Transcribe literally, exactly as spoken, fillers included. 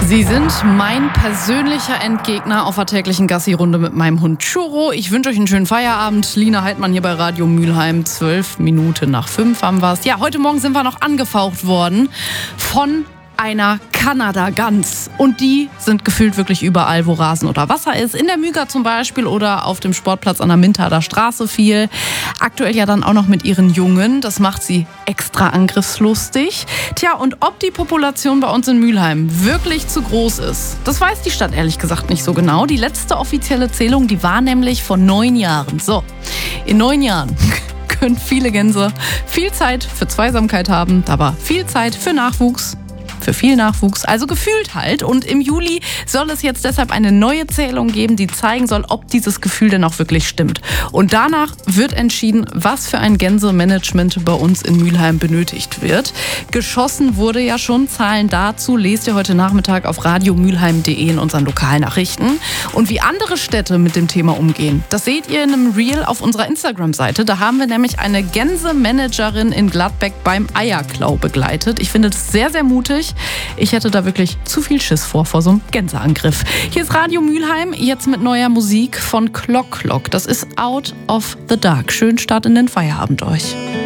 Sie sind mein persönlicher Endgegner auf der täglichen Gassi-Runde mit meinem Hund Churro. Ich wünsche euch einen schönen Feierabend. Lina Heidmann hier bei Radio Mülheim. Zwölf Minuten nach fünf haben wir es. Ja, heute Morgen sind wir noch angefaucht worden von einer Kanada-Gans. Und die sind gefühlt wirklich überall, wo Rasen oder Wasser ist. In der Müger zum Beispiel oder auf dem Sportplatz an der Mintader Straße viel. Aktuell ja dann auch noch mit ihren Jungen. Das macht sie extra angriffslustig. Tja, und ob die Population bei uns in Mülheim wirklich zu groß ist, das weiß die Stadt ehrlich gesagt nicht so genau. Die letzte offizielle Zählung, die war nämlich vor neun Jahren. So, in neun Jahren können viele Gänse viel Zeit für Zweisamkeit haben, aber viel Zeit für Nachwuchs. Für viel Nachwuchs, also gefühlt halt. Und im Juli soll es jetzt deshalb eine neue Zählung geben, die zeigen soll, ob dieses Gefühl denn auch wirklich stimmt. Und danach wird entschieden, was für ein Gänsemanagement bei uns in Mülheim benötigt wird. Geschossen wurde ja schon. Zahlen dazu lest ihr heute Nachmittag auf radiomülheim punkt de in unseren Lokalnachrichten. Und wie andere Städte mit dem Thema umgehen, das seht ihr in einem Reel auf unserer Instagram-Seite. Da haben wir nämlich eine Gänsemanagerin in Gladbeck beim Eierklau begleitet. Ich finde das sehr, sehr mutig. Ich hätte da wirklich zu viel Schiss vor, vor so einem Gänseangriff. Hier ist Radio Mülheim, jetzt mit neuer Musik von Clock Clock. Das ist Out of the Dark. Schönen Start in den Feierabend euch.